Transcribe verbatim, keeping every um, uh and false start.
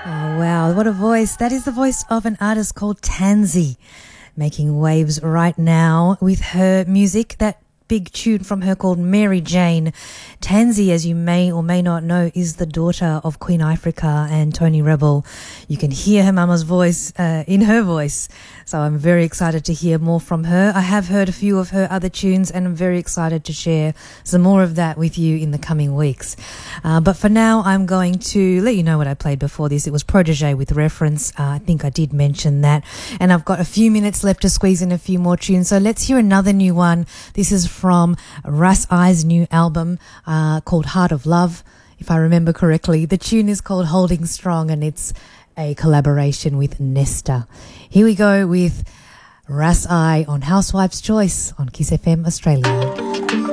Oh, wow. What a voice. That is the voice of an artist called Tansy, making waves right now with her music. That big tune from her called Mary Jane. Tansy, as you may or may not know, is the daughter of Queen Ifrica and Tony Rebel. You can hear her mama's voice uh, in her voice. So I'm very excited to hear more from her. I have heard a few of her other tunes and I'm very excited to share some more of that with you in the coming weeks. Uh, but for now, I'm going to let you know what I played before this. It was Protege with Reference. Uh, I think I did mention that. And I've got a few minutes left to squeeze in a few more tunes. So let's hear another new one. This is from Ras I's new album uh, called Heart of Love, if I remember correctly. The tune is called Holding Strong and it's a collaboration with Nesta. Here we go with Ras I on Housewife's Choice on Kiss F M Australia.